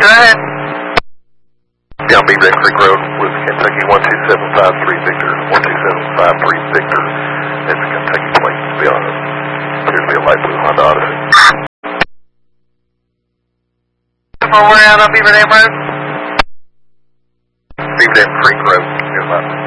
Go ahead. Down Beaver Dam Creek Road with Kentucky 12753 Victor. 12753 Victor. It's a Kentucky plate. Appears to be a light blue Honda Odyssey. We're out on Beaver Dam Road. Beaver Dam Creek Road. Near that.